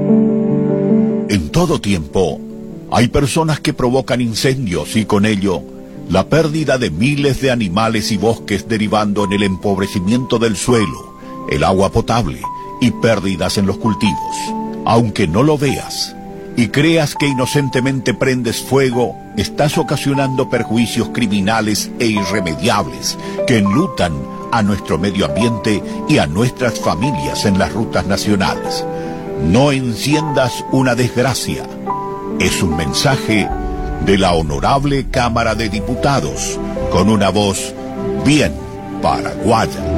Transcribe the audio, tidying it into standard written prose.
En todo tiempo, hay personas que provocan incendios y con ello la pérdida de miles de animales y bosques, derivando en el empobrecimiento del suelo, el agua potable y pérdidas en los cultivos. Aunque no lo veas y creas que inocentemente prendes fuego, estás ocasionando perjuicios criminales e irremediables que enlutan a nuestro medio ambiente y a nuestras familias en las rutas nacionales. No enciendas una desgracia. Es un mensaje de la Honorable Cámara de Diputados, con una voz bien paraguaya.